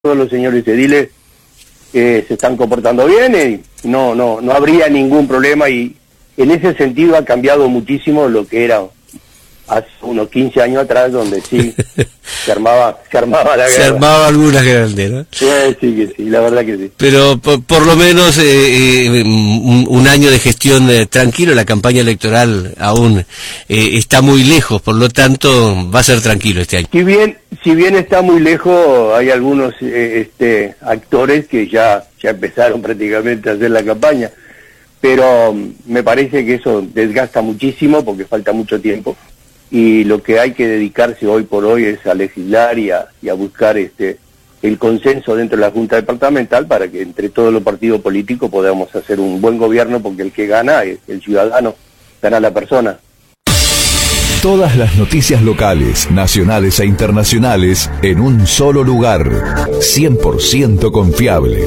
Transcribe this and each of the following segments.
todos los señores ediles se están comportando bien y no habría ningún problema, y en ese sentido ha cambiado muchísimo lo que era hace unos 15 años atrás, donde sí se armaba la guerra. Se armaba algunas grandes, ¿no? Sí, la verdad que sí. Pero por lo menos un año de gestión tranquilo. La campaña electoral aún está muy lejos, por lo tanto va a ser tranquilo este año. Si bien está muy lejos, hay algunos actores que ya empezaron prácticamente a hacer la campaña, pero me parece que eso desgasta muchísimo porque falta mucho tiempo, y lo que hay que dedicarse hoy por hoy es a legislar y a buscar el consenso dentro de la Junta Departamental para que entre todos los partidos políticos podamos hacer un buen gobierno, porque el que gana es el ciudadano, gana la persona. Todas las noticias locales, nacionales e internacionales en un solo lugar. 100% confiable.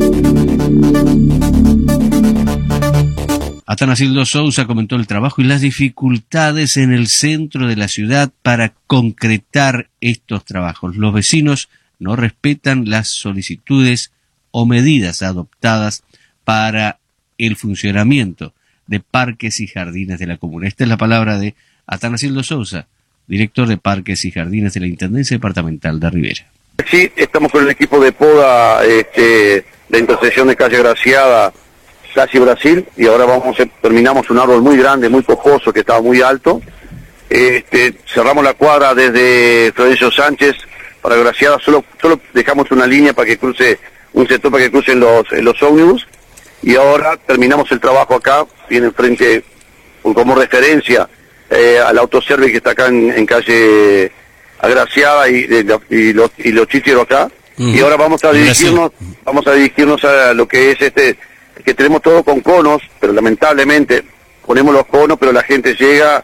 Atanacildo Sousa comentó el trabajo y las dificultades en el centro de la ciudad para concretar estos trabajos. Los vecinos no respetan las solicitudes o medidas adoptadas para el funcionamiento de parques y jardines de la comuna. Esta es la palabra de Atanacildo Sousa, director de Parques y Jardines de la Intendencia Departamental de Rivera. Sí, estamos con el equipo de poda de intersección de calle Graciada, casi Brasil, y ahora terminamos un árbol muy grande, muy cojoso, que estaba muy alto. Cerramos la cuadra desde Florencio Sánchez para Graciada, solo dejamos una línea para que cruce, un sector para que crucen los ómnibus, y ahora terminamos el trabajo acá, viene enfrente como referencia al autoservice que está acá en calle Agraciada y los Chícheros acá, y ahora vamos a dirigirnos a lo que es que tenemos todo con conos, pero lamentablemente ponemos los conos, pero la gente llega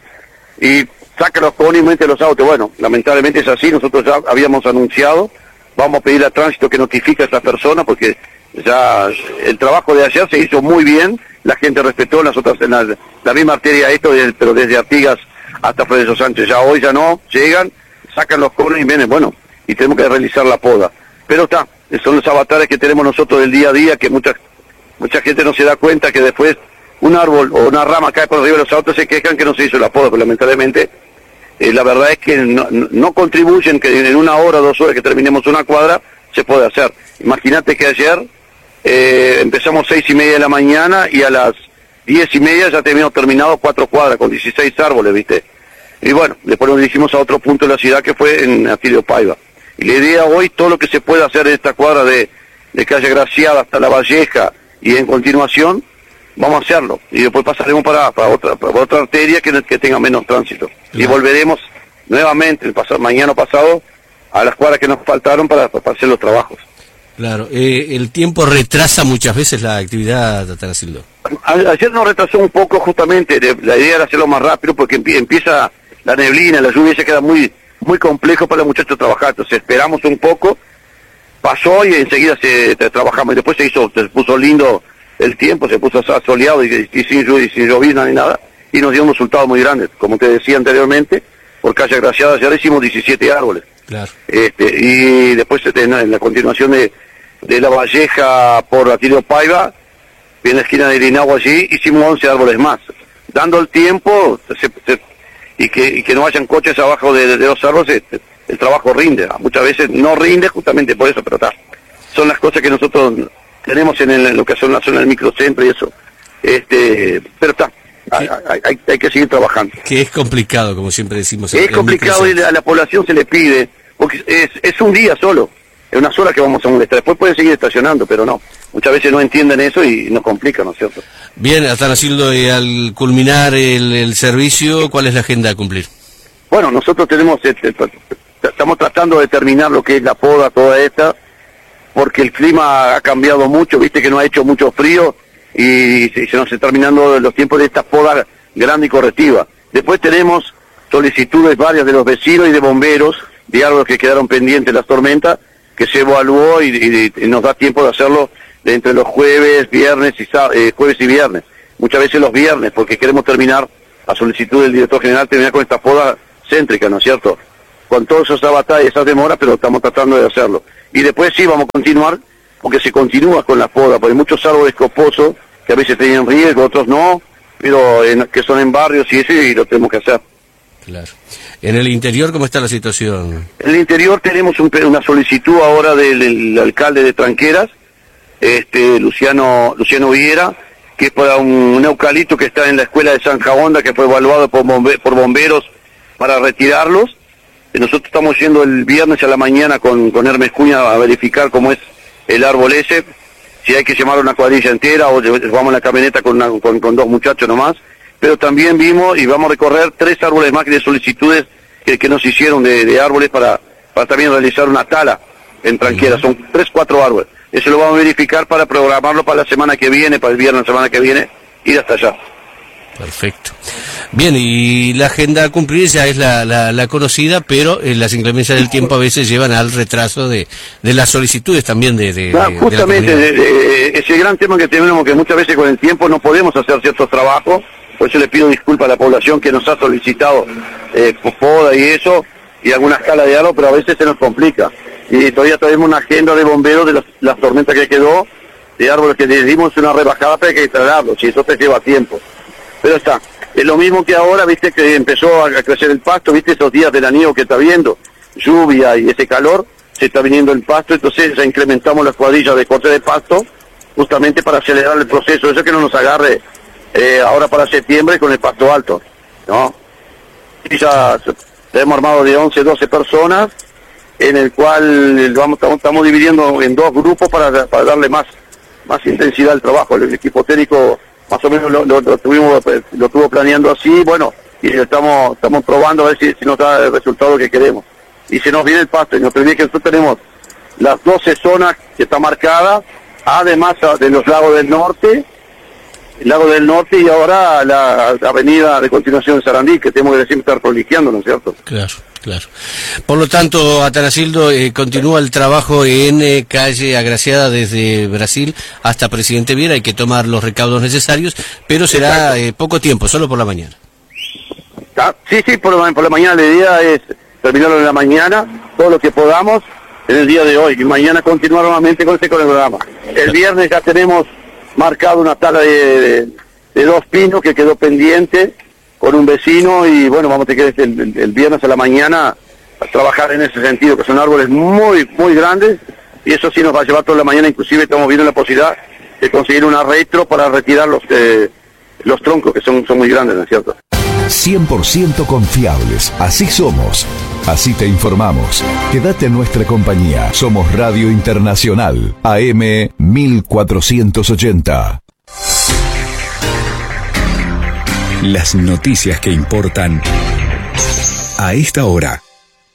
y saca los conos y mete los autos. Bueno, lamentablemente es así. Nosotros ya habíamos anunciado, vamos a pedir a tránsito que notifique a estas personas, porque ya el trabajo de ayer se hizo muy bien, la gente respetó en la misma arteria pero desde Artigas hasta Florencio Sánchez. Ya hoy ya no, llegan, sacan los conos y vienen, bueno, y tenemos que realizar la poda. Pero son los avatares que tenemos nosotros del día a día, que mucha gente no se da cuenta que después un árbol o una rama cae por arriba de los autos, se quejan que no se hizo la poda, pero lamentablemente la verdad es que no contribuyen que en 1 hora, 2 horas que terminemos una cuadra se puede hacer. Imagínate que ayer empezamos 6:30 de la mañana y a las 10:30 ya teníamos terminado 4 cuadras con 16 árboles, ¿viste? Y bueno, después nos dirigimos a otro punto de la ciudad que fue en Atilio Paiva. Y la idea hoy, todo lo que se puede hacer en esta cuadra de calle Graciada hasta La Valleja, y en continuación vamos a hacerlo, y después pasaremos para otra arteria que tenga menos tránsito. Claro. Y volveremos nuevamente mañana pasado a las cuadras que nos faltaron para hacer los trabajos. Claro, el tiempo retrasa muchas veces la actividad, Atanacildo. Ayer nos retrasó un poco, justamente, la idea era hacerlo más rápido porque empieza la neblina, la lluvia, se queda muy complejo para los muchachos trabajar, entonces esperamos un poco. Pasó y enseguida trabajamos, y después se puso lindo el tiempo, se puso soleado y sin llovizna ni nada, y nos dio un resultado muy grande. Como te decía anteriormente, por calle Graciada ya hicimos 17 árboles. Claro. Y después en la continuación de La Valleja por Atilio Paiva, en la esquina de Linagua allí, hicimos 11 árboles más. Dando el tiempo y que no hayan coches abajo de los árboles, el trabajo rinde. Muchas veces no rinde justamente por eso, pero son las cosas que nosotros tenemos en lo que son la zona del microcentro y eso. Pero hay que seguir trabajando. Que es complicado, como siempre decimos. Es complicado, y a la población se le pide, porque es un día solo, es una sola que vamos a molestar. Después pueden seguir estacionando, pero no. Muchas veces no entienden eso y nos complica, ¿no es cierto? Bien, Atanacildo, al culminar el servicio, ¿cuál es la agenda a cumplir? Bueno, nosotros estamos tratando de terminar lo que es la poda toda esta, porque el clima ha cambiado mucho, viste que no ha hecho mucho frío y se nos está terminando los tiempos de esta poda grande y correctiva. Después tenemos solicitudes varias de los vecinos y de bomberos de árboles que quedaron pendientes de las tormentas, que se evaluó y nos da tiempo de hacerlo de entre los jueves y viernes. Muchas veces los viernes, porque queremos terminar, a solicitud del director general, terminar con esta poda céntrica, ¿no es cierto? con todas esas batallas, esas demoras, pero estamos tratando de hacerlo. Y después sí vamos a continuar, porque se continúa con la poda, porque hay muchos árboles coposos que a veces tienen riesgo, otros no, pero que son en barrios y eso, y lo tenemos que hacer. Claro. ¿En el interior cómo está la situación? En el interior tenemos una solicitud ahora del alcalde de Tranqueras, Luciano Viera, que es para un eucalipto que está en la escuela de Zanja Honda, que fue evaluado por bomberos para retirarlos. Nosotros estamos yendo el viernes a la mañana con Hermes Cuña a verificar cómo es el árbol ese, si hay que llamar a una cuadrilla entera o vamos en la camioneta con 2 muchachos nomás. Pero también vimos y vamos a recorrer 3 árboles más de solicitudes que nos hicieron de árboles para también realizar una tala en Tranqueras. Son 3-4 árboles. Eso lo vamos a verificar para programarlo para la semana que viene, para el viernes la semana que viene, ir hasta allá. Perfecto. Bien, y la agenda a cumplir ya es la conocida, pero las inclemencias del tiempo a veces llevan al retraso de las solicitudes también justamente, ese gran tema que tenemos, que muchas veces con el tiempo no podemos hacer ciertos trabajos. Por eso le pido disculpas a la población que nos ha solicitado poda y eso, y alguna escala de árbol, pero a veces se nos complica. Y todavía tenemos una agenda de bomberos de las tormentas que quedó, de árboles que le dimos una rebajada, pero hay que instalarlos, y eso te lleva tiempo. Pero está, es lo mismo que ahora, viste, que empezó a crecer el pasto, viste, esos días del nieve que está viendo, lluvia y ese calor, se está viniendo el pasto, entonces ya incrementamos las cuadrillas de corte de pasto, justamente para acelerar el proceso, eso que no nos agarre ahora para septiembre con el pasto alto, ¿no? Y ya hemos armado de 11, 12 personas, en el cual estamos dividiendo en 2 grupos para darle más intensidad al trabajo. El equipo técnico más o menos lo estuvo planeando así, bueno, y estamos probando a ver si nos da el resultado que queremos. Y se nos viene el pasto, y nos permite que nosotros tenemos las 12 zonas que está marcada, además de los lagos del norte, el lago del norte y ahora la avenida de continuación de Sarandí, que tenemos que siempre estar proliqueando, ¿no es cierto? Claro. Por lo tanto, Atanacildo, continúa el trabajo en calle Agraciada desde Brasil hasta Presidente Viera. Hay que tomar los recaudos necesarios, pero será poco tiempo, solo por la mañana. Sí, por la mañana. La idea es terminarlo en la mañana, todo lo que podamos en el día de hoy, y mañana continuar nuevamente con este cronograma. El viernes ya tenemos marcado una tala de 2 pinos que quedó pendiente con un vecino, y bueno, vamos a tener que el viernes a la mañana a trabajar en ese sentido, que son árboles muy, muy grandes, y eso sí nos va a llevar toda la mañana. Inclusive estamos viendo la posibilidad de conseguir una retro para retirar los troncos, que son muy grandes, ¿no es cierto? 100% confiables, así somos, así te informamos. Quédate en nuestra compañía. Somos Radio Internacional, AM 1480. Las noticias que importan a esta hora.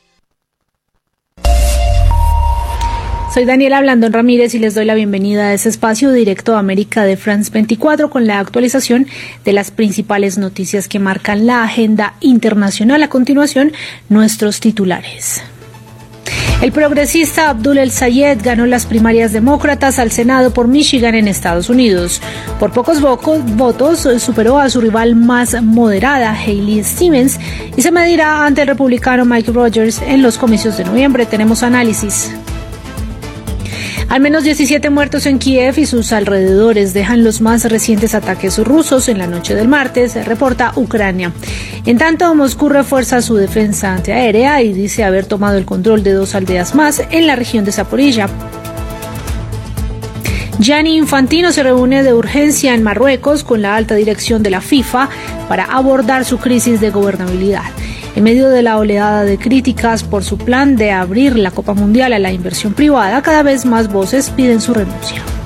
Soy Daniela Blandón Ramírez y les doy la bienvenida a ese espacio directo a América de France 24 con la actualización de las principales noticias que marcan la agenda internacional. A continuación, nuestros titulares. El progresista Abdul El Sayed ganó las primarias demócratas al Senado por Michigan en Estados Unidos. Por pocos votos superó a su rival más moderada, Haley Stevens, y se medirá ante el republicano Mike Rogers en los comicios de noviembre. Tenemos análisis. Al menos 17 muertos en Kiev y sus alrededores dejan los más recientes ataques rusos en la noche del martes, reporta Ucrania. En tanto, Moscú refuerza su defensa antiaérea y dice haber tomado el control de 2 aldeas más en la región de Zaporilla. Gianni Infantino se reúne de urgencia en Marruecos con la alta dirección de la FIFA para abordar su crisis de gobernabilidad. En medio de la oleada de críticas por su plan de abrir la Copa Mundial a la inversión privada, cada vez más voces piden su renuncia.